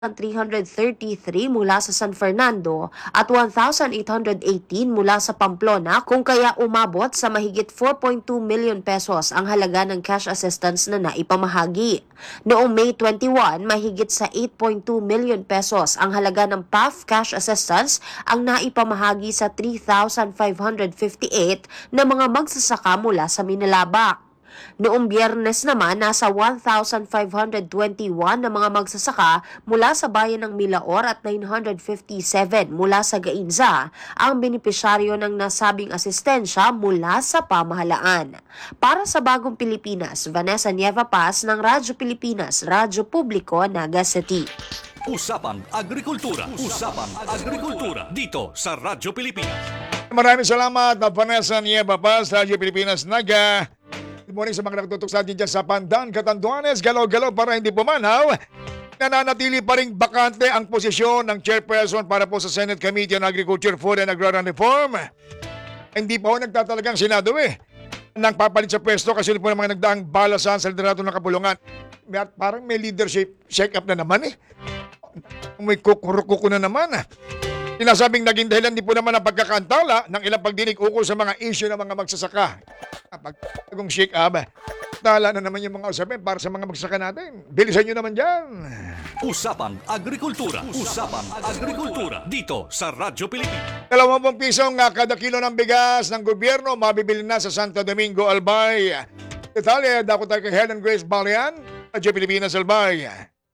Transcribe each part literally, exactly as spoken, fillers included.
three hundred thirty-three mula sa San Fernando at one thousand eight hundred eighteen mula sa Pamplona, kung kaya umabot sa mahigit four point two million pesos ang halaga ng cash assistance na naipamahagi. Noong May twenty-one, mahigit sa eight point two million pesos ang halaga ng P A F cash assistance ang naipamahagi sa three thousand five hundred fifty-eight na mga magsasaka mula sa Minalabak. Noong Biyernes naman, nasa one thousand five hundred twenty-one na mga magsasaka mula sa bayan ng Milaor at nine hundred fifty-seven mula sa Gainza ang benepisyaryo ng nasabing asistensya mula sa pamahalaan. Para sa Bagong Pilipinas, Vanessa Nieva Paz ng Radyo Pilipinas, Radyo Publiko, Naga City. Usapang Agrikultura. Usapang Agrikultura dito sa Radyo Pilipinas. Maraming salamat na Vanessa Nieva Paz, Radyo Pilipinas, Naga. Good morning sa mga nakatutok sa atin dyan sa Pandan, Catanduanes, galaw-galaw para hindi pumanaw. Nananatili pa rin bakante ang posisyon ng chairperson para po sa Senate Committee on Agriculture, Food and Agrarian Reform. Hindi pa ho nagtatalagang Senado eh. Nang papalit sa pwesto kasi po ng mga nagdaang balasan sa liderato ng kapulungan. Parang may leadership shake-up na naman eh. May kukurukuko na naman. Sinasabing naging dahilan din po naman ang pagkakantala ng ilang pagdinig ukol sa mga issue ng mga magsasaka. Kapag kung shake up, tala na naman yung mga usapin para sa mga magsasaka natin. Bilisan nyo naman dyan. Usapang Agrikultura. Usapang Agrikultura dito sa Radyo Pilipinas. Dalawang pisong uh, kada kilo ng bigas ng gobyerno mabibili na sa Santo Domingo, Albay. Detalye, dako tayo kay Helen Grace Balian, Radyo Pilipinas, Albay.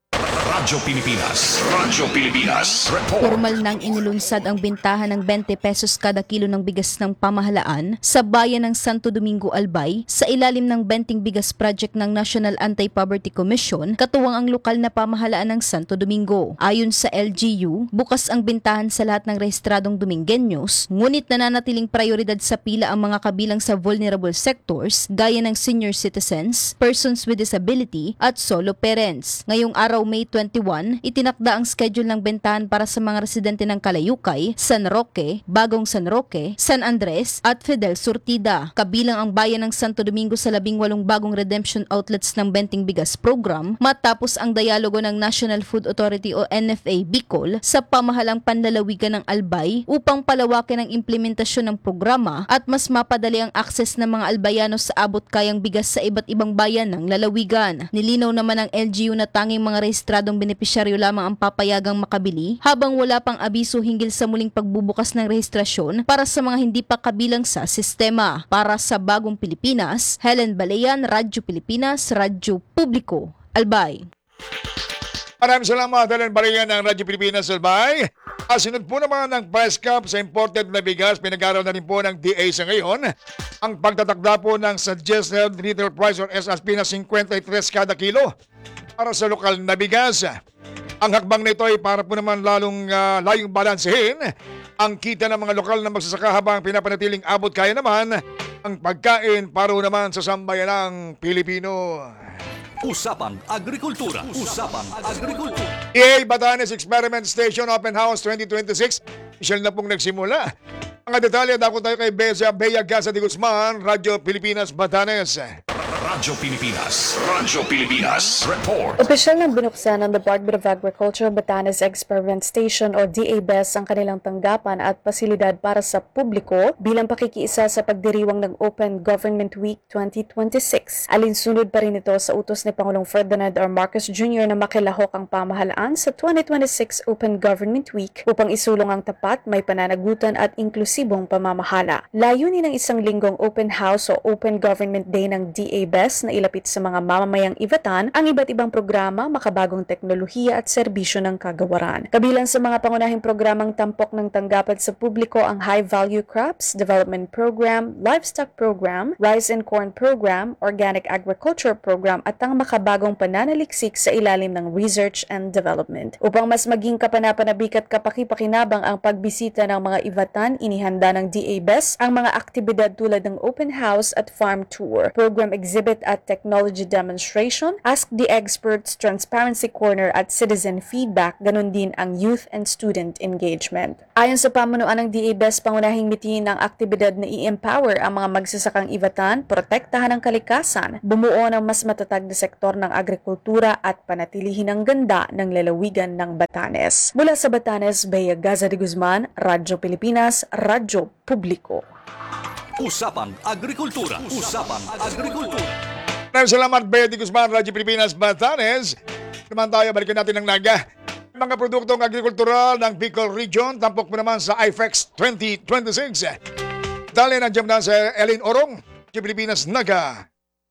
Radyo Pilipinas. Radyo Pilipinas. Report. Formal nang inilunsad ang bintahan ng twenty pesos kada kilo ng bigas ng pamahalaan sa bayan ng Santo Domingo, Albay sa ilalim ng Benting Bigas Project ng National Anti-Poverty Commission, katuwang ang lokal na pamahalaan ng Santo Domingo. Ayon sa L G U, bukas ang bintahan sa lahat ng rehistradong Domingueños, ngunit nananatiling prioridad sa pila ang mga kabilang sa vulnerable sectors gaya ng senior citizens, persons with disability at solo parents. Ngayong araw, May twenty-one, itinakda ang schedule ng bentahan para sa mga residente ng Kalayukay, San Roque, Bagong San Roque, San Andres at Fidel Surtida. Kabilang ang bayan ng Santo Domingo sa labing walong bagong redemption outlets ng Benting Bigas Program matapos ang dialogo ng National Food Authority o N F A Bicol sa pamahalang panlalawigan ng Albay upang palawakin ang implementasyon ng programa at mas mapadali ang akses ng mga Albayano sa abot kayang bigas sa iba't ibang bayan ng lalawigan. Nilinaw naman ng L G U na tanging mga rehistradong benepisyaryo lamang ang papayagang makabili habang wala pang abiso hinggil sa muling pagbubukas ng rehistrasyon para sa mga hindi pa kabilang sa sistema. Para sa Bagong Pilipinas, Helen Balayan, Radyo Pilipinas, Radyo Publiko, Albay. Maraming salamat, Helen Balayan ng Radyo Pilipinas, Albay. Asunod po naman ng price cap sa imported na bigas, pinag-araw na rin po ng D A sa ngayon ang pagtatakda po ng suggested retail price or S R P na fifty-three kada kilo para sa lokal na bigas. Ang hakbang nito ay para po naman lalong uh, layong balansehin ang kita ng mga lokal na magsasaka habang pinapanatiling abot kaya naman ang pagkain para naman sa sambayanang Pilipino. Usapang Agrikultura. Usapang Agrikultura. D A Batanes Experiment Station Open House twenty twenty-six. Isyal na pong nagsimula. Mga detalye, dako tayo kay Bea Bea Gaza de Guzman, Radyo Pilipinas, Batanes. Radyo Pilipinas. Radyo Pilipinas. Report. Opisyal ng binuksan ng Department of Agriculture Batanes Experiment Station o D A B E S ang kanilang tanggapan at pasilidad para sa publiko bilang pakikiisa sa pagdiriwang ng Open Government Week twenty twenty-six. Alinsunod pa rin ito sa utos ni Pangulong Ferdinand R. Marcos Junior na makilahok ang pamahalaan sa twenty twenty-six Open Government Week upang isulong ang tapat, may pananagutan at inklusibong pamamahala. Layunin ng isang linggong open house o Open Government Day ng D A B E S na ilapit sa mga mamamayang Ivatan ang iba't ibang programa, makabagong teknolohiya at serbisyo ng kagawaran. Kabilang sa mga pangunahing programang tampok ng tanggapan sa publiko ang High Value Crops Development Program, Livestock Program, Rice and Corn Program, Organic Agriculture Program at ang makabagong pananaliksik sa ilalim ng Research and Development. Upang mas maging kapanapanabik at kapakipakinabang ang pagbisita ng mga Ivatan, inihanda ng D A B E S ang mga aktibidad tulad ng open house at farm tour, program exhibit exhibit at technology demonstration, Ask the Experts, Transparency Corner at Citizen Feedback, ganun din ang youth and student engagement. Ayon sa pamunuan ng D A B E S, pangunahing mitiin ng aktibidad na i-empower ang mga magsasakang Ivatan, protektahan ang kalikasan, bumuo ng mas matatag na sektor ng agrikultura at panatilihin ang ganda ng lalawigan ng Batanes. Mula sa Batanes, Bea Gaza de Guzman, Radyo Pilipinas, Radyo Publiko. Usapan Agrikultura. Usapan Agrikultura. Maraming salamat, Betty Guzman, Radyo Pilipinas, Batanes. Naman tayo, balikan natin ng naga. Mga produktong agrikultural ng Bicol Region, tampok mo naman sa I F E X twenty twenty-six. Dali nandiyan na sa Elin Orong, Radyo Pilipinas, Naga.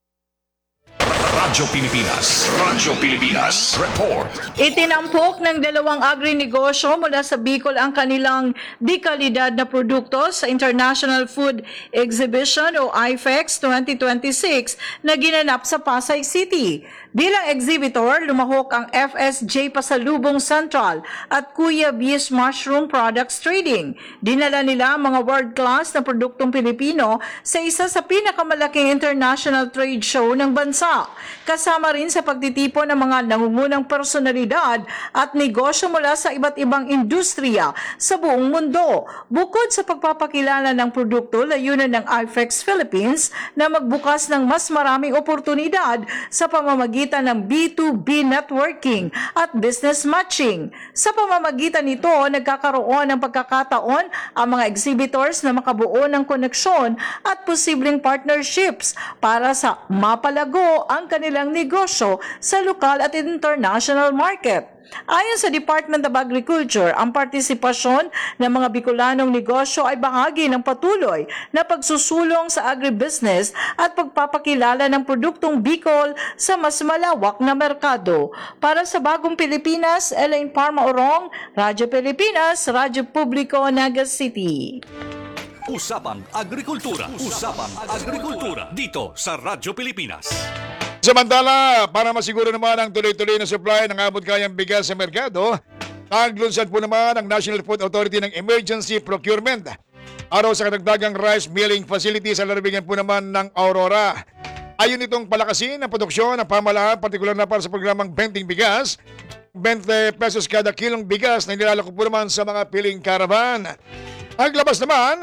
Radyo Pilipinas. Radyo Pilipinas. Report. Itinampok ng dalawang agri-negosyo mula sa Bicol ang kanilang dekalidad na produkto sa International Food Exhibition o I F E X twenty twenty-six na ginanap sa Pasay City. Bilang exhibitor, lumahok ang F S J Pasalubong Central at Kuya B's Mushroom Products Trading. Dinala nila ang mga world-class na produktong Pilipino sa isa sa pinakamalaking international trade show ng bansa. Kasama rin sa pagtitipon ng mga nangungunang personalidad at negosyo mula sa iba't ibang industriya sa buong mundo. Bukod sa pagpapakilala ng produkto, layunan ng I F E X Philippines na magbukas ng mas maraming oportunidad sa pamamagitan ng B two B networking at business matching. Sa pamamagitan nito, nagkakaroon ng pagkakataon ang mga exhibitors na makabuo ng koneksyon at posibleng partnerships para sa mapalago ang kanilang negosyo sa lokal at international market. Ayon sa Department of Agriculture, ang partisipasyon ng mga Bicolanong negosyo ay bahagi ng patuloy na pagsusulong sa agribusiness at pagpapakilala ng produktong Bicol sa mas malawak na merkado. Para sa Bagong Pilipinas, Elaine Parma Orong, Radyo Pilipinas, Radyo Publiko, Naga City. Usapan Agrikultura. Usapan Agrikultura. Dito sa Radyo Pilipinas. Samantala, para masiguro naman ang tuloy-tuloy na supply ng abot kayang bigas sa merkado, naglunsad po naman ang National Food Authority ng Emergency Procurement. Araw sa kadagdagang rice milling facility sa lalawigan po naman ng Aurora. Ayon itong palakasin ang produksyon ng pamahalaan, partikular na para sa programang Benting Bigas, twenty pesos kada kilong bigas na nilalako po naman sa mga piling caravan. Ang labas naman,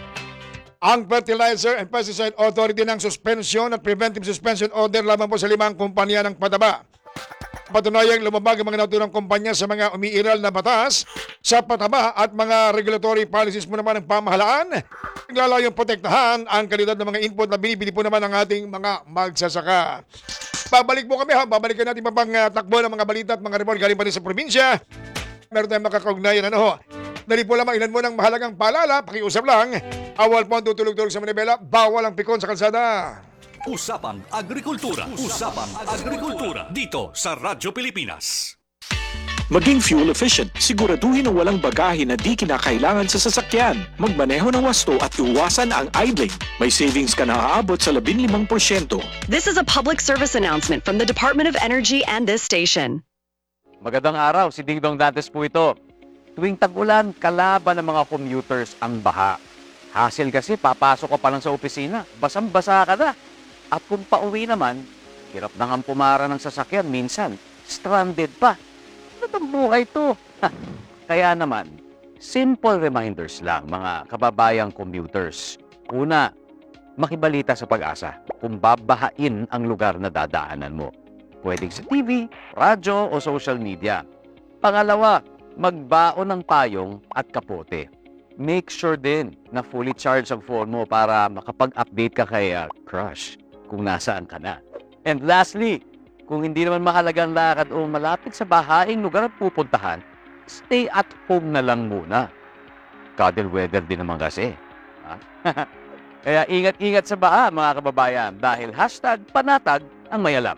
ang Fertilizer and Pesticide Authority ng suspension at preventive suspension order lamang po sa limang kumpanya ng pataba. Patunayang lumabag ang mga naturang kumpanya sa mga umiiral na batas sa pataba at mga regulatory policies mo naman ng pamahalaan. Naglalayong protektahan ang kalidad ng mga input na binibili po naman ng ating mga magsasaka. Babalik po kami ha, babalikan natin pa pang uh, takbo ng mga balita at mga report galing pa rin sa probinsya. Meron tayong makakaugnayan ano ho. Dali po lamang ilan mo ng mahalagang paalala, pakiusap lang. Awal po ang tutulog-tulog sa Manibela, bawal ang pikon sa kalsada. Usapan Agrikultura. Usapan Agrikultura. Dito sa Radyo Pilipinas. Maging fuel efficient, siguraduhin na walang bagahe na di kinakailangan sa sasakyan. Magmaneho ng wasto at iwasan ang idling. May savings ka na aabot sa labing limang porsyento. This is a public service announcement from the Department of Energy and this station. Magandang araw, si Ding Dong Dantes po ito. Tuwing tag-ulan, kalaban ng mga commuters ang baha. Hassle kasi, papasok ka pa lang sa opisina, basang-basa ka na. At kung pauwi naman, hirap na nga pumara ng sasakyan, minsan, stranded pa. Ano bang buhay to? Kaya naman, simple reminders lang mga kababayang commuters. Una, makibalita sa Pag-asa kung babahain ang lugar na dadaanan mo. Pwedeng sa T V, radyo o social media. Pangalawa, magbaon ng payong at kapote. Make sure din na fully charged ang phone mo para makapag-update ka kay uh, crush kung nasaan ka na. And lastly, kung hindi naman mahalagang lakad o malapit sa bahaing lugar at pupuntahan, stay at home na lang muna. Cuddle weather din naman kasi. Ha? Kaya ingat-ingat sa baha mga kababayan dahil hashtag panatag ang mayalam.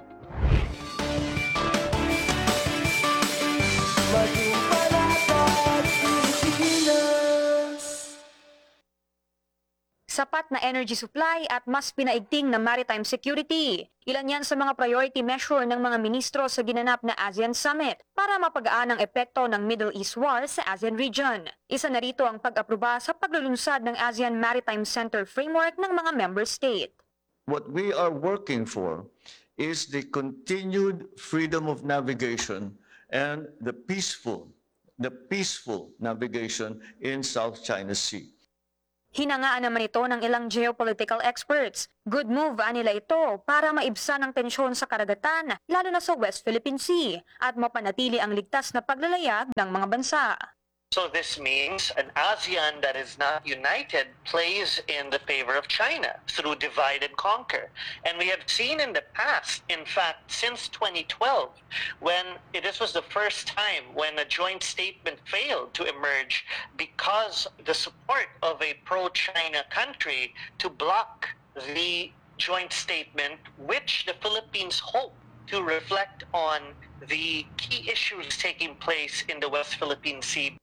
Sapat na energy supply at mas pinaigting na maritime security. Ilan yan sa mga priority measure ng mga ministro sa ginanap na ASEAN Summit para mapagaan ang epekto ng Middle East War sa ASEAN region. Isa na rito ang pag-aproba sa paglulunsad ng ASEAN Maritime Center Framework ng mga member state. what we are working for is the continued freedom of navigation and the peaceful, the peaceful navigation in South China Sea. Hinangaan naman ito ng ilang geopolitical experts. Good move anila ito para maibsan ang tensyon sa karagatan, lalo na sa West Philippine Sea, at mapanatili ang ligtas na paglalayag ng mga bansa. So this means an ASEAN that is not united plays in the favor of China through divide and conquer. And we have seen in the past, in fact, since twenty twelve, when this was the first time when a joint statement failed to emerge because the support of a pro-China country to block the joint statement, which the Philippines hope to reflect on the key issues taking place in the West Philippine Sea.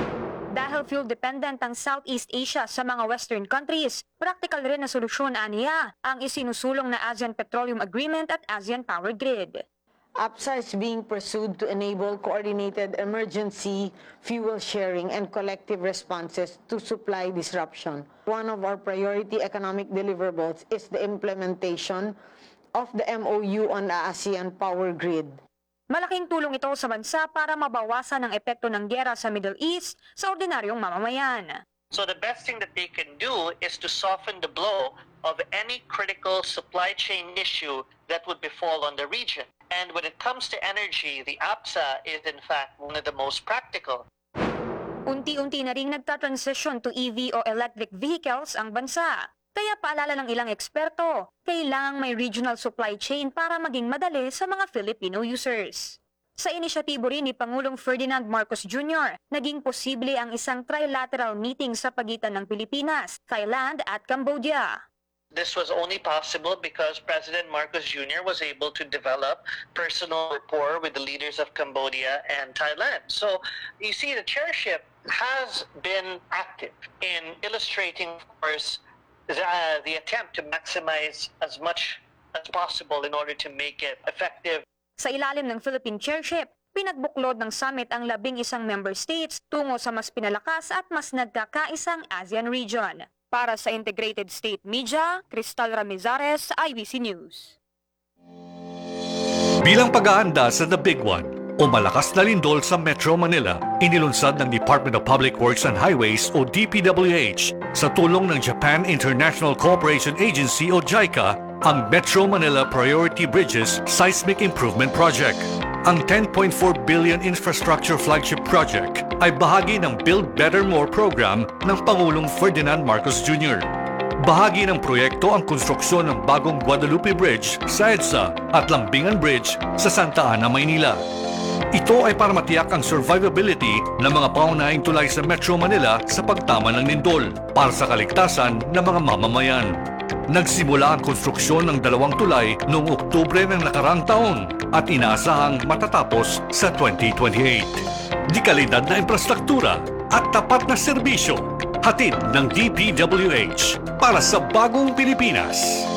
Dahil fuel-dependent ang Southeast Asia sa mga Western countries, practical rin na solusyon aniya ang isinusulong na ASEAN Petroleum Agreement at ASEAN Power Grid. A P S A is being pursued to enable coordinated emergency fuel sharing and collective responses to supply disruption. One of our priority economic deliverables is the implementation of the M O U on the ASEAN Power Grid. Malaking tulong ito sa bansa para mabawasan ang epekto ng giyera sa Middle East sa ordinaryong mamamayan. So the best thing that they can do is to soften the blow of any critical supply chain issue that would befall on the region. And when it comes to energy, the A P S A is in fact one of the most practical. Unti-unti na ring nagta-transition to E V o electric vehicles ang bansa. Kaya paalala ng ilang eksperto, kailangang may regional supply chain para maging madali sa mga Filipino users. Sa inisyatibo rin ni Pangulong Ferdinand Marcos Junior, naging posible ang isang trilateral meeting sa pagitan ng Pilipinas, Thailand at Cambodia. This was only possible because President Marcos Junior was able to develop personal rapport with the leaders of Cambodia and Thailand. So you see, the chairship has been active in illustrating, of course, the, uh, the attempt to maximize as much as possible in order to make it effective. Sa ilalim ng Philippine chairship, pinagbuklod ng summit ang labing isang member states tungo sa mas pinalakas at mas nagkakaisang ASEAN region. Para sa Integrated State Media, Cristal Ramizares, I B C News. Bilang pag-aanda sa The Big One o malakas na lindol sa Metro Manila, inilunsad ng Department of Public Works and Highways o D P W H sa tulong ng Japan International Cooperation Agency o JICA ang Metro Manila Priority Bridges Seismic Improvement Project. Ang ten point four billion infrastructure flagship project ay bahagi ng Build Better More program ng Pangulong Ferdinand Marcos Junior Bahagi ng proyekto ang konstruksyon ng bagong Guadalupe Bridge sa EDSA at Lambingan Bridge sa Santa Ana, Maynila. Ito ay para matiyak ang survivability ng mga pangunahing tulay sa Metro Manila sa pagtama ng lindol para sa kaligtasan ng mga mamamayan. Nagsimula ang konstruksyon ng dalawang tulay noong Oktubre ng nakaraang taon at inaasahang matatapos sa twenty twenty-eight. Di kalidad na infrastruktura at tapat na serbisyo, hatid ng D P W H para sa bagong Pilipinas.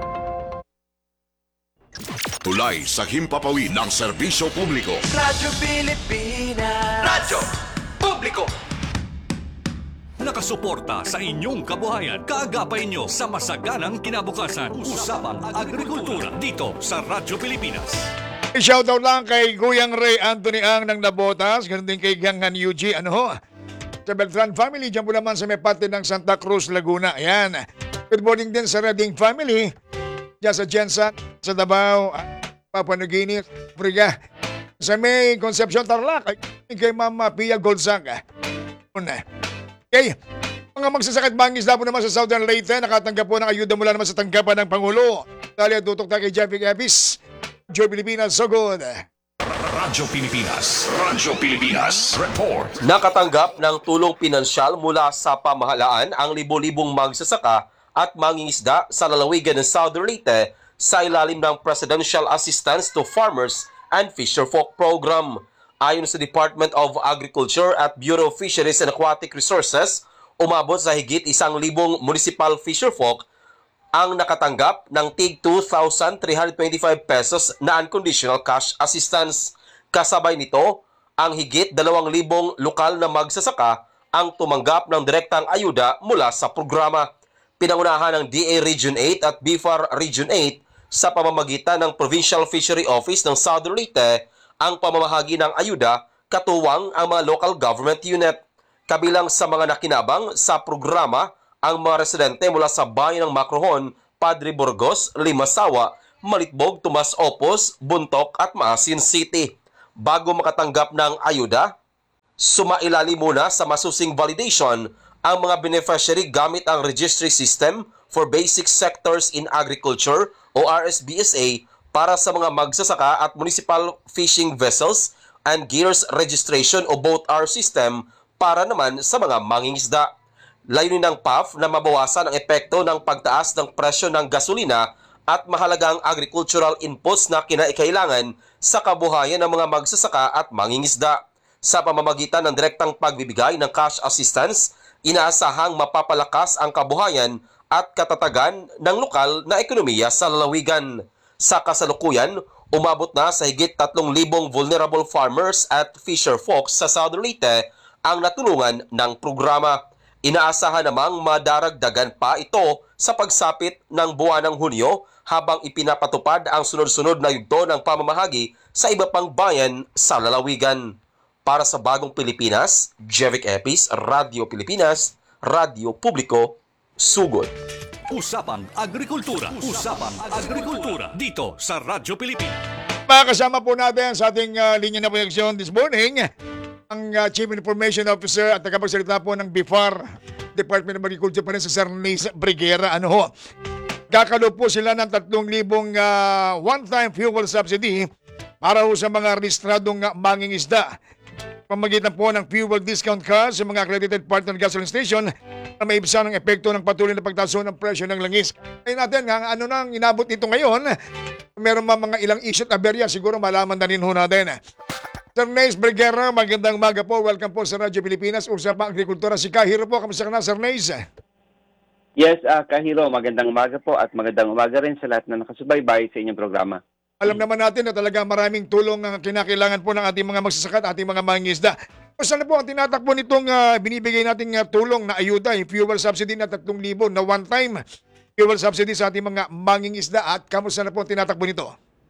Tulay sa himpapawid ng serbisyo publiko. Radyo Pilipinas. Radyo Publiko. Nakasuporta sa inyong kabuhayan, kaagapay nyo sa masaganang kinabukasan. Usapang Agrikultura dito sa Radyo Pilipinas. I-shoutout lang kay Guyang Ray Anthony Ang ng Nabotas, ganun din kay Gangan Yuji, ano ho, sa Beltran family, dyan po naman sa may parte ng Santa Cruz, Laguna. Ayan. Good morning din sa Redding family, dyan sa Jensen, sa Davao, Papua New Guinea, Africa, sa may Concepcion, Tarlac, kay Mama Pia Golzaga. Okay, mga magsasakit bangis na po naman sa Southern Leyte, nakatanggap po ng ayuda mula naman sa tanggapan ng Pangulo. Dahil tutok tayo kay Jeffy Evis, Joy Pilipinas, so good. Radyo Pilipinas. Radyo Pilipinas. Report. Nakatanggap ng tulong pinansyal mula sa pamahalaan ang libo-libong magsasaka at mangingisda sa lalawigan ng Southern Leyte sa ilalim ng Presidential Assistance to Farmers and Fisherfolk Program. Ayon sa Department of Agriculture at Bureau of Fisheries and Aquatic Resources, umabot sa higit isang libong municipal fisherfolk ang nakatanggap ng tig two thousand three hundred twenty-five pesos na unconditional cash assistance. Kasabay nito, ang higit dalawang libong lokal na magsasaka ang tumanggap ng direktang ayuda mula sa programa. Pinangunahan ng D A Region eight at B F A R Region eight sa pamamagitan ng Provincial Fishery Office ng Southern Leyte ang pamamahagi ng ayuda katuwang ang mga local government unit. Kabilang sa mga nakinabang sa programa ang mga residente mula sa bayan ng Macrohon, Padre Burgos, Limasawa, Malitbog, Tomas Opos, Buntok at Maasin City. Bago makatanggap ng ayuda, sumailali muna sa masusing validation ang mga beneficiary gamit ang Registry System for Basic Sectors in Agriculture o R S B S A para sa mga magsasaka at municipal fishing vessels and gears registration o boat R system para naman sa mga mangingisda. Layunin ng P A F na mabawasan ang epekto ng pagtaas ng presyo ng gasolina at mahalagang agricultural inputs na kinakailangan sa kabuhayan ng mga magsasaka at mangingisda. Sa pamamagitan ng direktang pagbibigay ng cash assistance, inaasahang mapapalakas ang kabuhayan at katatagan ng lokal na ekonomiya sa lalawigan. Sa kasalukuyan, umabot na sa higit tatlong libong vulnerable farmers at fisher folks sa Southern Leyte ang natulungan ng programa. Inaasahan namang madaragdagan pa ito sa pagsapit ng buwan ng Hunyo habang ipinapatupad ang sunod-sunod na yugto ng pamamahagi sa iba pang bayan sa lalawigan. Para sa Bagong Pilipinas, Jevic Epis, Radio Pilipinas, Radio Publiko, Sugod. Usapang Agrikultura. Usapang Agrikultura. Dito sa Radyo Pilipinas. Makakasama po natin sa ating uh, linya na proyeksyon this morning ang uh, Chief Information Officer at tagapagsalita po ng B F A R, Department of Agriculture pa rin sa Sir Nace Briguera. Ano ho? Kakalo po sila ng tatlong libong uh, one-time fuel subsidy para ho sa mga rehistradong uh, mangingisda. Pamagitan po ng fuel discount card sa mga accredited partner gasoline station na may ibsa ng epekto ng patuloy na pagtaso ng presyo ng langis. Kaya natin, nga, ano nang inabot nito ngayon, meron pa mga ilang issue at aberya, siguro malaman na rin ho natin. Sir Nace Briguera, magandang umaga po. Welcome po sa Radyo Pilipinas. Usapang Agrikultura. Si Kahiro po. Kamusta ka na, Sir Nace? Yes, uh, Kahiro, magandang umaga po at magandang umaga rin sa lahat na nakasubaybay sa inyong programa. Alam naman natin na talaga maraming tulong ang kinakailangan po ng ating mga magsasaka at ating mga mangingisda. Saan po ang tinatakbo nitong uh, binibigay nating uh, tulong na ayuda, yung fuel subsidy na tatlong libo na one-time fuel subsidy sa ating mga mangingisda at kamusta na po ang tinatakbo nito?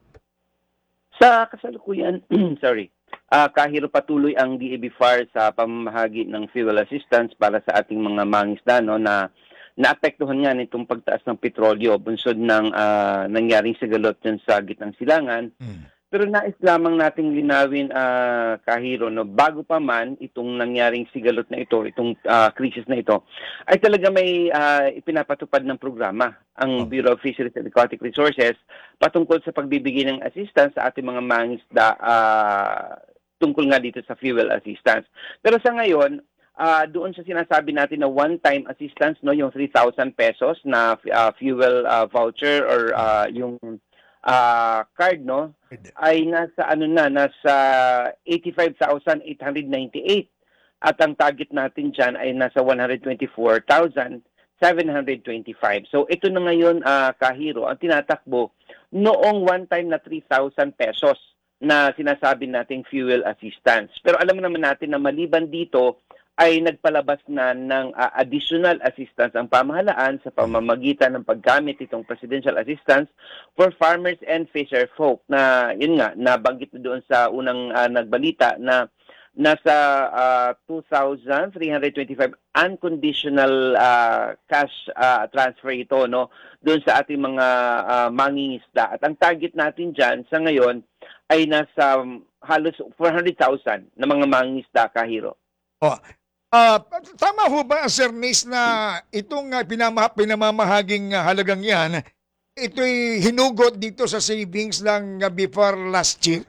Sa kasalukuyan, sorry, uh, Kahiro, patuloy ang D A B F A R sa pamamahagi ng fuel assistance para sa ating mga mangingisda, no, na naapektuhan nga nitong pagtaas ng petrolyo, bunsod ng uh, nangyaring sigalot dyan sa gitnang silangan. Hmm. Pero nais lamang nating linawin, uh, Kahiro, no, bago pa man itong nangyaring sigalot na ito, itong uh, crisis na ito, ay talaga may uh, ipinapatupad ng programa ang Bureau of Fisheries and Aquatic Resources patungkol sa pagbibigay ng assistance sa ating mga mangingisda uh, tungkol nga dito sa fuel assistance. Pero sa ngayon, Uh, doon sa sinasabi natin na one-time assistance, no, yung three thousand pesos na uh, fuel uh, voucher or uh, yung uh, card, no, ay nasa ano na, nasa eighty-five thousand eight hundred ninety-eight at ang target natin dyan ay nasa one hundred twenty-four thousand seven hundred twenty-five. So ito na ngayon, uh, Kahiro, ang tinatakbo noong one-time na three thousand pesos na sinasabi nating fuel assistance. Pero alam naman natin na maliban dito, ay nagpalabas na ng uh, additional assistance ang pamahalaan sa pamamagitan ng paggamit itong presidential assistance for farmers and fisher folk na yun nga, nabanggit na doon sa unang uh, nagbalita na nasa uh, two thousand three hundred twenty-five unconditional uh, cash uh, transfer ito, no, doon sa ating mga uh, mangingisda. At ang target natin dyan sa ngayon ay nasa um, halos four hundred thousand na mga mangingisda, Kahiro. Oh. Uh, tama ho ba, Sir Nace, na itong uh, pinama, pinamamahaging uh, halagang yan, ito'y hinugot dito sa savings ng uh, B F A R last year?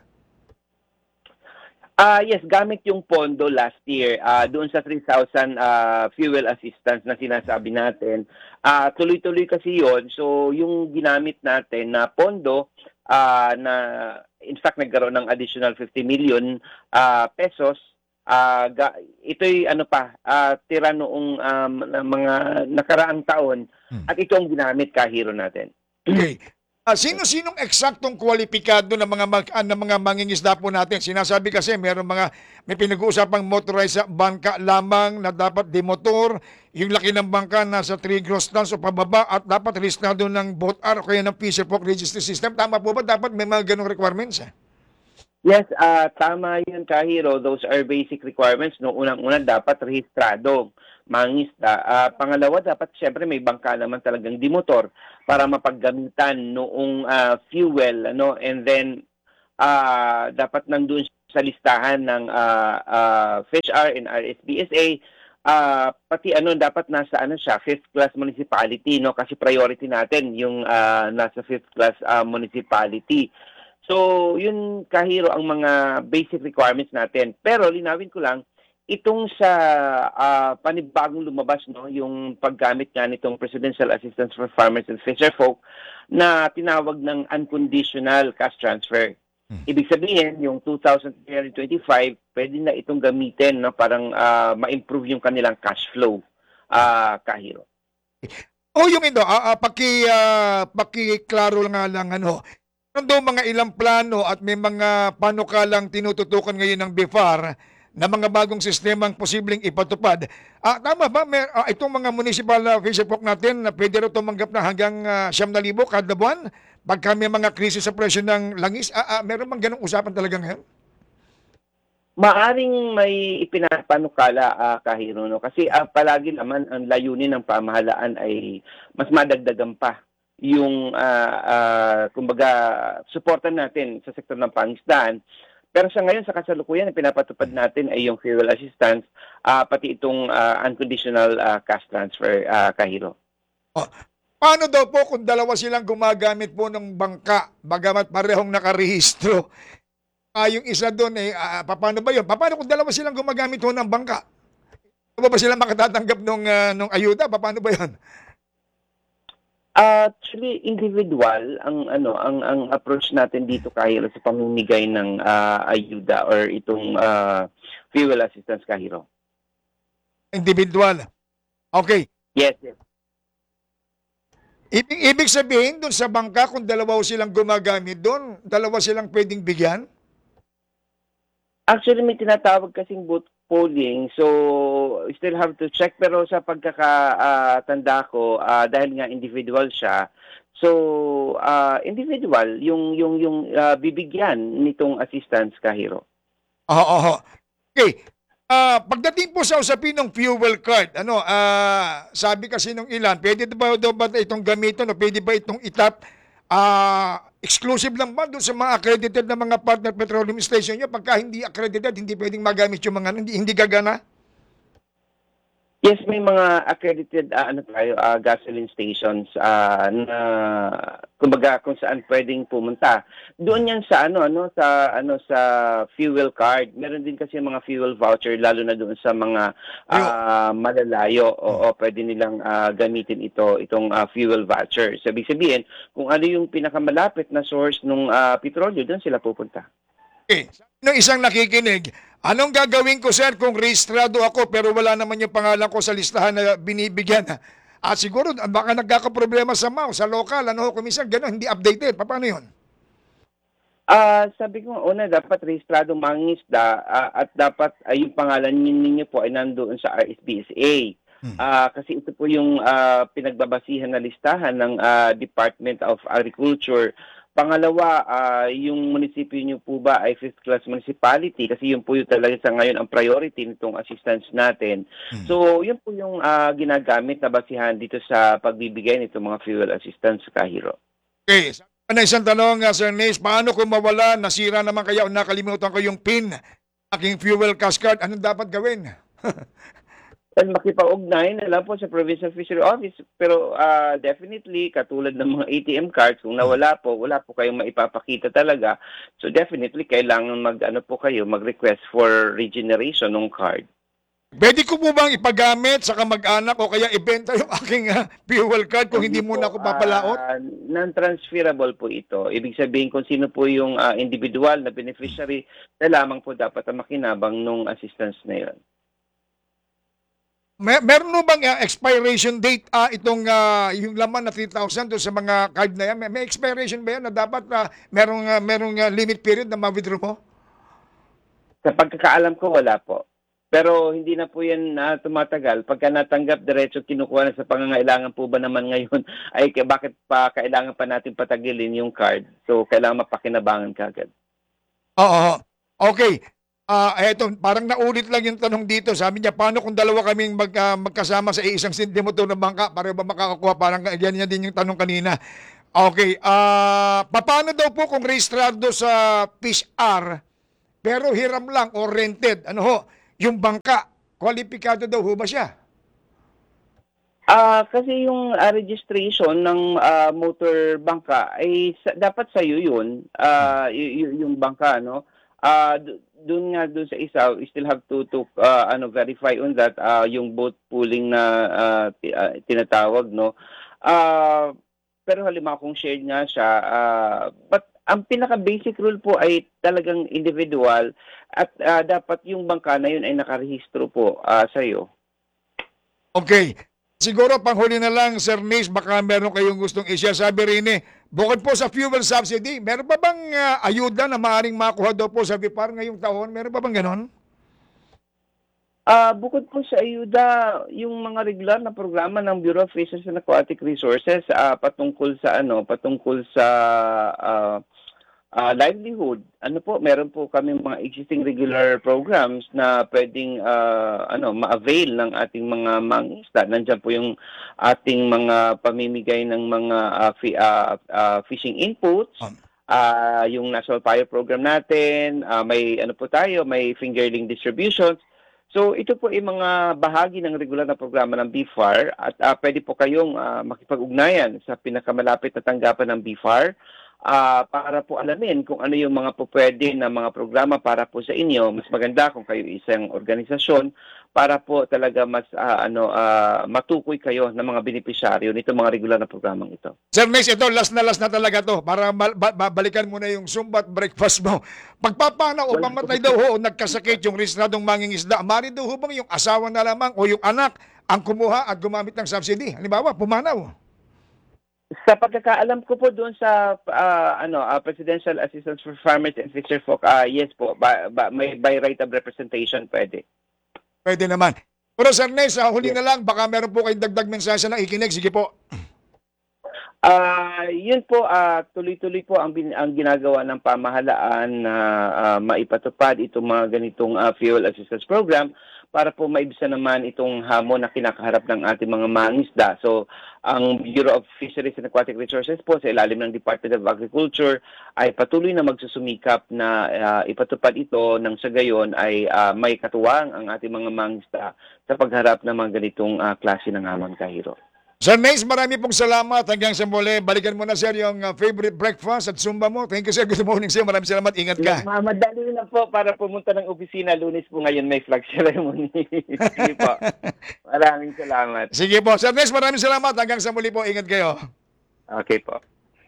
Uh, yes, gamit yung pondo last year uh, doon sa three thousand uh, fuel assistance na sinasabi natin. Uh, tuloy-tuloy kasi yon. So yung ginamit natin na pondo uh, na in fact nagkaroon ng additional fifty million uh, pesos. Uh, ga, ito'y ano pa, uh, tira noong um, mga nakaraang taon hmm. at ito ang ginamit, Kahiro, natin. Okay. Ah, sino-sinong eksaktong kwalipikado ng mga mag, ah, ng mga mangingisda po natin? Sinasabi kasi meron mga may pinag-uusapang motorized bangka lamang na dapat demotor, yung laki ng bangka nasa three gross tons o pababa at dapat rehistrado ng boat R o kaya ng Fisher Folk Registry System. Tama po ba? Dapat may mga ganong requirements? Eh? Yes, ah tama yun, Kahiro. Those are basic requirements. No, unang-una, dapat rehistrado mangisda. Ah, pangalawa, dapat siyempre may bangka naman talagang dimotor para mapaggamitan noong ah, fuel, ano, and then ah dapat nandoon sa listahan ng ah, ah, F I S R and R S B S A. Ah, pati ano, dapat nasa ano siya, fifth class municipality, no, kasi priority natin yung ah, nasa fifth class ah, municipality. So, yun, Kahiro, ang mga basic requirements natin. Pero linawin ko lang, itong sa ah, panibagong lumabas, no, yung paggamit nga nitong Presidential Assistance for Farmers and Fisherfolk na tinawag ng unconditional cash transfer. Ibig sabihin, yung two thousand twenty-five, pwede na itong gamitin, no, parang ah, ma-improve yung kanilang cash flow, ah, Kahiro. O yung ito, ah, ah, paki, ah, pakiklaro nga lang ano, meron daw mga ilang plano at may mga panukalang tinututukan ngayon ng B I F A R na mga bagong sistemang posibleng ipatupad. Ah, tama ba? Mer ah, itong mga municipal uh, fisher folk natin na pwede rin tumanggap na hanggang uh, siyam na libo kada buwan pagka may mga krisis sa presyo ng langis? Ah, ah, meron bang ganong usapan talaga ngayon? Maaring may ipinapanukala, uh, Kahiro, no? Kasi uh, palagi naman ang layunin ng pamahalaan ay mas madagdagan pa yung, uh, uh, kumbaga, supportan natin sa sektor ng pangisdaan. Pero sa ngayon, sa kasalukuyan, ang pinapatupad natin ay yung fuel assistance, uh, pati itong uh, unconditional uh, cash transfer, uh, Kahiro. Oh, paano daw po kung dalawa silang gumagamit po ng bangka, bagamat parehong nakarehistro? Ah, yung isa doon, eh, uh, paano ba yun? Paano kung dalawa silang gumagamit po ng bangka? Ano ba sila makatatanggap ng uh, nung ayuda? Paano ba yun? Actually, individual ang ano ang ang approach natin dito, Kahiro, sa pamimigay ng uh, ayuda or itong uh, fuel assistance, Kahiro. Individual. Okay. Yes, yes. Ibig, ibig sabihin doon sa bangka, kung dalawa silang gumagamit doon, dalawa silang pwedeng bigyan? Actually, may tinatawag kasing boat polling, so still have to check. Pero sa pagkakatanda ko, uh, dahil nga individual siya, so uh, individual yung yung yung uh, bibigyan nitong assistance, Kahiro. Oo, oo. Okay. Uh, pagdating po sa usapin ng fuel card, ano, uh, sabi kasi nung ilan, pwede ba daw ba itong gamitin o pwede ba itong itap? Uh, exclusive lang ba doon sa mga accredited na mga partner petroleum station nyo? Pagka hindi accredited, hindi pwedeng magamit yung mga hindi, hindi gagana? Yes, may mga accredited uh, ano tayo, uh, gasoline stations uh, na kumbaga kung saan pwedeng pumunta. Doon yan sa ano ano sa ano sa fuel card. Meron din kasi mga fuel voucher lalo na doon sa mga uh, malalayo. Oo, pwede nilang uh, gamitin ito itong uh, fuel voucher. Sabi sabihin, kung ano yung pinakamalapit na source ng uh, petrolyo, doon sila pupunta. Okay. Nung isang nakikinig, anong gagawin ko, sir, kung rehistrado ako pero wala naman yung pangalan ko sa listahan na binibigyan? At siguro, baka nagkakaproblema sa M A U, sa local, ano, kumisan, gano'n, hindi updated. Paano yun? Ah, uh, sabi ko, una, dapat rehistrado mangingisda uh, at dapat uh, yung pangalan ninyo po ay nandoon sa R S B S A. Hmm. Uh, kasi ito po yung uh, pinagbabasihan na listahan ng uh, Department of Agriculture. Pangalawa, uh, yung munisipyo nyo po ba ay fifth class municipality kasi yun po yung talaga sa ngayon ang priority nitong assistance natin. Hmm. So, yun po yung uh, ginagamit na basihan dito sa pagbibigay nitong mga fuel assistance, Kahiro. Okay. Ano isang tanong, uh, Sir Nace, paano kung mawala, nasira naman kaya o nakalimutan ko yung PIN, aking fuel cash card, anong dapat gawin? Well, makipag-ugnay na lang po sa Provincial Fishery Office. Pero uh, definitely, katulad ng mga A T M cards, kung nawala po, wala po kayong maipapakita talaga. So definitely, kailangan mag-ano po kayo, mag-request for regeneration ng card. Pwede ko po bang ipagamit sa kamag-anak o kaya ibenta yung aking uh, fuel card kung hindi, hindi muna ako papalaot? Uh, non-transferable po ito. Ibig sabihin kung sino po yung uh, individual na beneficiary, na lamang po dapat ang makinabang nung assistance na yun. Mer meron mo bang ah, expiration date ah, itong ah, yung laman na three thousand doon sa mga card na yan? May, may expiration ba yan na dapat ah, merong, ah, merong ah, limit period na ma-withdraw mo? Sa pagkakaalam ko, wala po. Pero hindi na po yan na tumatagal. Pagka natanggap, diretso kinukuha na sa pangangailangan po ba naman ngayon, ay k- bakit pa kailangan pa natin patagilin yung card? So, kailangan mapakinabangan kagad. Oo. Okay. Ah, eto, parang naulit lang yung tanong dito. Sabi niya, paano kung dalawa kaming mag, ah, magkasama sa isang sentimoto ng bangka? Pareho ba makakakuha? Parang yan, yan din yung tanong kanina. Okay. Ah, paano daw po kung rehistrado sa Fish R, pero hiram lang o rented? Ano ho? Yung bangka, kwalipikado daw ho ba siya? Ah, kasi yung ah, registration ng ah, motor bangka ay sa- dapat sa iyo 'yun. Ah, y- y- yung bangka, no. Ah, doon nga doon sa isa, you still have to to ah, ano verify on that ah, yung boat pooling na ah, ti- ah, tinatawag, no. Ah, pero halimbawa kung shared nga siya, ah, but ang pinaka basic rule po ay talagang individual at ah, dapat yung bangka na yun ay nakarehistro po ah, sa iyo. Okay. Siguro panghuli na lang, Sir Nis, baka meron kayong gustong i-share. Sabi rin eh, bukod po sa fuel subsidy, meron pa bang ah, ayuda na maaaring makuha daw po sa V I P A R ngayong taon? Meron pa bang ganon? Ah, bukod po sa ayuda, yung mga regular na programa ng Bureau of Fisheries and Aquatic Resources ah, patungkol sa ano, patungkol sa ah, ah, livelihood. Ano po, meron po kami mga existing regular programs na pwedeng ah, ano, ma-avail ng ating mga mangingisda. Nandiyan po yung ating mga pamimigay ng mga ah, fi- ah, ah, fishing inputs. Ah, yung National Fire Program natin, ah, may ano po tayo, may fingerling distributions. So ito po ay mga bahagi ng regular na programa ng B F A R at ah, pwede po kayong ah, makipag-ugnayan sa pinakamalapit na tanggapan ng B F A R ah, para po alamin kung ano yung mga po pwede na mga programa para po sa inyo. Mas maganda kung kayo isang organisasyon para po talaga mas ah, ano ah, matukoy kayo ng mga benepisyaryo nito mga regular na programang ito. Sir Nis, ito, last na last na talaga to para mal- ba- babalikan mo na yung Zumba at breakfast mo. Pagpapana o pamatay daw ho o nagkasakit yung rehistradong mangingisda, mari daw ho bang yung asawa na lamang o yung anak ang kumuha at gumamit ng subsidy? Halimbawa, pumanaw. Sa pagkakaalam ko po doon sa ah, ano ah, Presidential Assistance for Farmers and Fisherfolk, ah yes po, ba, ba, may by right of representation pwede. Pwede naman. Pero Sir Nis, ah, huli na lang, baka meron po kayong dagdag mensahe na ikinig. Sige po. Ah, yun po ah, tuloy-tuloy po ang bin, ang ginagawa ng pamahalaan na ah, maipatupad itong mga ganitong ah, fuel assistance program para po maibsan naman itong hamon na kinakaharap ng ating mga mangisda. So, ang Bureau of Fisheries and Aquatic Resources po sa ilalim ng Department of Agriculture ay patuloy na magsusumikap na ah, ipatupad ito nang sa gayon ay ah, may katuwang ang ating mga mangisda sa pagharap ng mga ganitong ah, klase ng hamon, Kahiro. Sir Nis, marami pong salamat. Hanggang sa muli, balikan mo na sir yung uh, favorite breakfast at Zumba mo. Thank you sir. Good morning sir. Maraming salamat. Ingat ka. Madali na po para pumunta ng opisina. Lunes po ngayon may flag ceremony. Sige po. Maraming salamat. Sige po. Sir Nis, maraming salamat. Hanggang sa muli po. Ingat kayo. Okay po.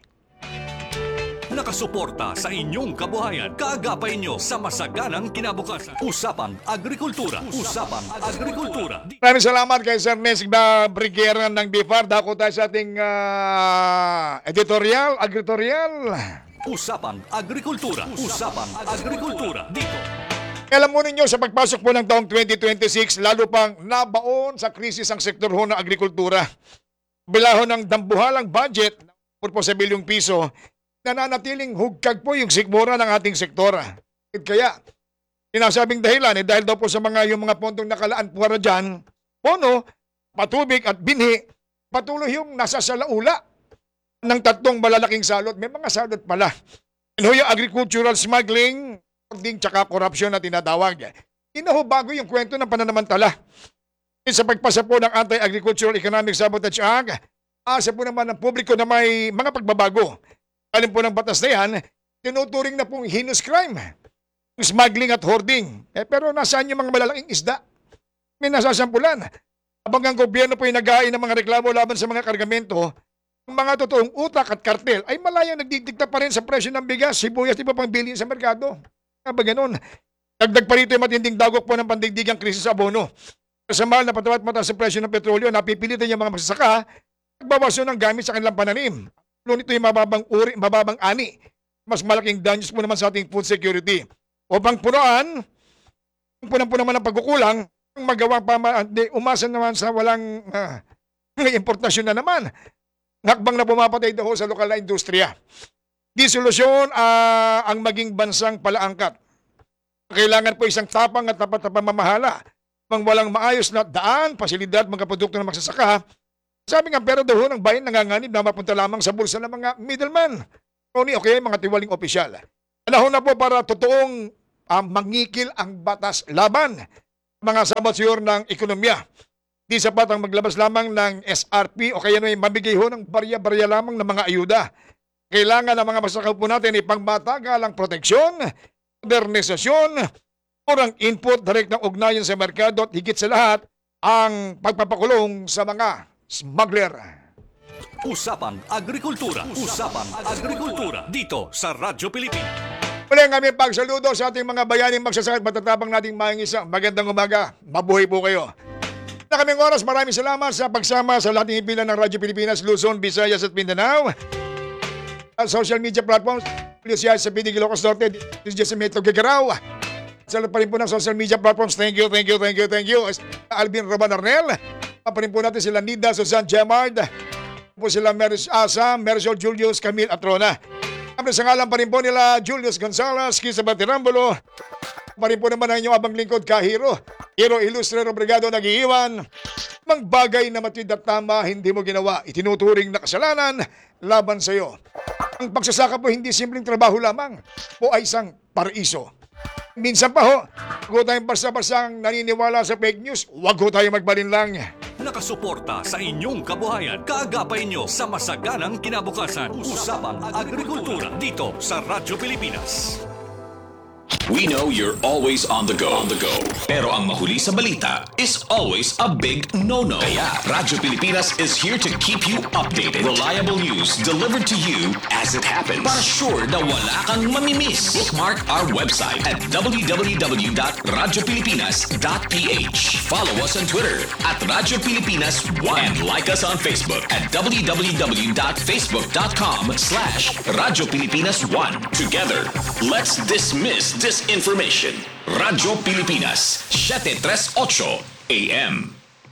Nakasuporta sa inyong kabuhayan. Kaagapay nyo sa masaganang kinabukasan. Usapang Agrikultura. Usapang Agrikultura. Maraming salamat kay Sir Nis na Brigera ng B F A R. Dako tayo sa ating uh, editorial, agritorial. Usapang Agrikultura. Usapang Agrikultura. Dito. Alam mo ninyo, sa pagpasok po ng taong twenty twenty-six, lalo pang nabaon sa krisis ang sektor ho ng agrikultura. Bilahon ng dambuhalang budget ng po sa bilyong piso, nananatiling hugkag po yung sikmura ng ating sektor. Kaya, sinasabing dahilan, eh, dahil daw po sa mga yung mga pondong nakalaan puwara dyan, pono, patubig at binhi, patuloy yung nasa salaula ng tatlong malalaking salot. May mga salot pala. Ano yung agricultural smuggling, hoarding, tsaka korupsyon na tinatawag. Inaho bago yung kwento ng pananamantala. Sa pagpasa po ng Anti-Agricultural Economic Sabotage Act, asa po naman ng publiko na may mga pagbabago. Alam po ng batas na yan, tinuturing na pong heinous crime. Smuggling at hoarding. Eh, pero nasaan yung mga malalaking isda? May nasasampulan. Habang ang gobyerno po yung nag-aay ng mga reklamo laban sa mga kargamento, ang mga totoong utak at kartel ay malayang nagdidikta pa rin sa presyo ng bigas, sibuyas, iba pang bilhin sa merkado. Kaya ba ganun? Dagdag pa rito yung matinding dagok po ng pandigdigang krisis sa abono. Sa mahal na patawat mataas sa presyo ng petrolyo, napipilitan yung mga magsasaka nagbawaso ng gamit sa kanilang pananim. Tulo nito yung mababang uri, mababang ani. Mas malaking danyos po naman sa ating food security. Upang punuan, punang po naman ang pagkukulang, magawang pama, di, umasa naman sa walang uh, importasyon na naman. Hakbang na pumapatay daw sa lokal na industriya. Di solusyon uh, ang maging bansang palaangkat. Kailangan po isang tapang at tapat na pamamahala. Pang walang maayos na daan, pasilidad, mga produkto ng magsasaka. Sabi nga, pero daw ng bayan nanganganib na mapunta lamang sa bulsa ng mga middleman. O ni okay, mga tiwaling opisyal. Panahon na po para totoong uh, mangikil ang batas laban mga saboteur ng ekonomiya. Di sapat ang maglabas lamang ng S R P o kaya may mamigay ho ng barya-barya lamang ng mga ayuda. Kailangan ng mga masakaw po natin ay pangmatagalang proteksyon, modernisasyon, urang input, direct ng ugnayan sa merkado at higit sa lahat ang pagpapakulong sa mga smuggler. Usapang Agrikultura. Usapang Agrikultura. Dito sa Radyo Pilipinas. Muli ang aming pagsaludo sa ating mga bayaning magsasaka at matatapang nating mangisa. Magandang umaga. Mabuhay po kayo. Na kaming oras, maraming salamat sa pagsama sa lating ipilan ng Radyo Pilipinas, Luzon, Visayas at Mindanao. At social media platforms, Lucia sa P D Ilocos Norte, Lucia sa Metro Gagaraw. Sa pa rin po ng social media platforms, thank you, thank you, thank you, thank you. Alvin Roman Arnel. Pa rin po natin sila Nida, Susan Gemard. Po sila Meris Asa, Merisol Julius, Camille Atrona. Sa ngalan pa rin po nila Julius Gonzalez, Kisa Batirambulo. Pa rin po naman ang inyong abang lingkod Kahiro. Hero Ilustre Obrigado nag-iiwan. Mang bagay na matid at tama hindi mo ginawa, itinuturing na kasalanan laban sa iyo. Ang pagsasaka po hindi simpleng trabaho lamang, po ay isang paraiso. Minsan pa ho, huwag tayong basta-bastang naniniwala sa fake news, huwag ho tayong magbalinlang. Nakasuporta sa inyong kabuhayan, kaagapay nyo sa masaganang kinabukasan. Usapang Agrikultura dito sa Radyo Pilipinas. We know you're always on the go. On the go. Pero ang mahuli sa balita is always a big no-no. Kaya Radyo Pilipinas is here to keep you updated. Reliable news delivered to you as it happens. Para sure na wala kang mamimiss. Bookmark our website at w w w dot radyo pilipinas dot p h. Follow us on Twitter at Radyo Pilipinas one and like us on Facebook at w w w dot facebook dot com slash Radyo Pilipinas one. Together, let's dismiss disinformation. Radyo Pilipinas, seven thirty-eight A M.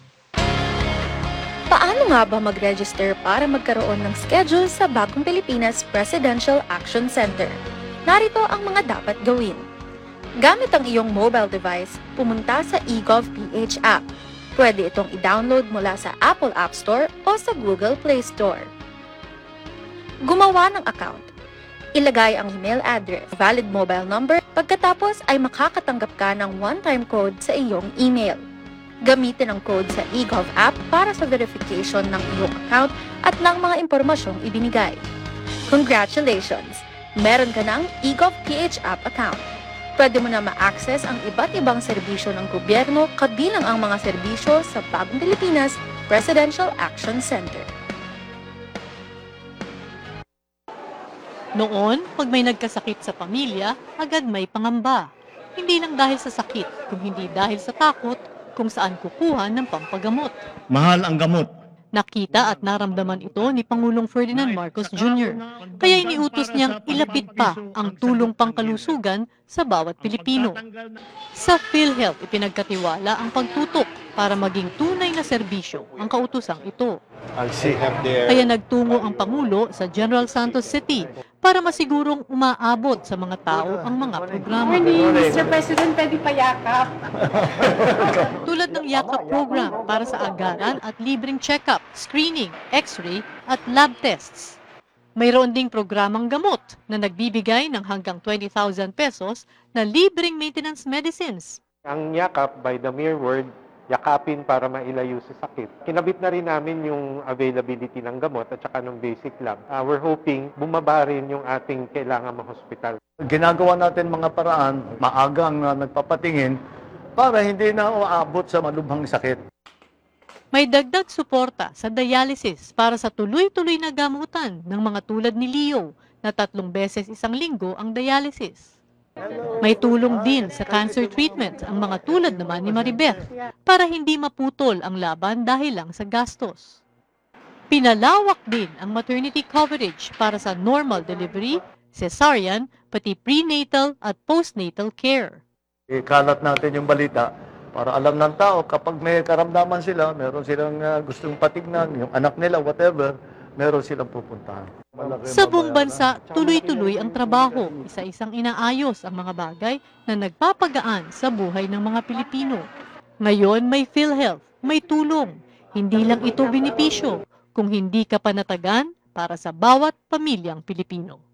Paano nga ba mag-register para magkaroon ng schedule sa Bagong Pilipinas Presidential Action Center? Narito ang mga dapat gawin. Gamit ang iyong mobile device, pumunta sa eGovPH app. Pwede itong i-download mula sa Apple App Store o sa Google Play Store. Gumawa ng account. Ilagay ang email address, valid mobile number, pagkatapos ay makakatanggap ka ng one-time code sa iyong email. Gamitin ang code sa eGov app para sa verification ng iyong account at ng mga impormasyong ibinigay. Congratulations! Meron ka ng eGovPH app account. Pwede mo na ma-access ang iba't ibang serbisyo ng gobyerno kabilang ang mga serbisyo sa Bagong Pilipinas Presidential Action Center. Noon, pag may nagkasakit sa pamilya, agad may pangamba. Hindi lang dahil sa sakit, kung hindi dahil sa takot kung saan kukuha ng pampagamot. Mahal ang gamot. Nakita at naramdaman ito ni Pangulong Ferdinand Marcos Junior Kaya iniutos niyang ilapit pa ang tulong pangkalusugan sa bawat Pilipino. Sa PhilHealth, ipinagkatiwala ang pagtutok para maging tunay na serbisyo ang kautosang ito. Kaya nagtungo ang Pangulo sa General Santos City para masigurong umaabot sa mga tao ang mga programa. Morning, Mister President, pwede pa yakap. Tulad ng yakap program para sa agaran at libreng check-up, screening, x-ray at lab tests. Mayroon ding programang gamot na nagbibigay ng hanggang twenty thousand pesos na libreng maintenance medicines. Ang yakap, by the mere word, yakapin para mailayo sa sakit. Kinabit na rin namin yung availability ng gamot at saka ng basic lab. Uh, we're hoping bumaba rin yung ating kailangan ma-hospital. Ginagawa natin mga paraan, maagang uh, nagpapatingin para hindi na uabot sa malubhang sakit. May dagdag suporta sa dialysis para sa tuloy-tuloy na gamutan ng mga tulad ni Leo na tatlong beses isang linggo ang dialysis. May tulong din sa cancer treatment ang mga tulad naman ni Maribeth para hindi maputol ang laban dahil lang sa gastos. Pinalawak din ang maternity coverage para sa normal delivery, cesarean, pati prenatal at postnatal care. Ikalat natin yung balita para alam ng tao kapag may karamdaman sila, meron silang uh, gustong patignan, yung anak nila, whatever, meron silang pupuntahan. Sa buong bansa, tuloy-tuloy ang trabaho, isa-isang inaayos ang mga bagay na nagpapagaan sa buhay ng mga Pilipino. Ngayon may PhilHealth, may tulong. Hindi lang ito benepisyo, kung hindi ka panatagan para sa bawat pamilyang Pilipino.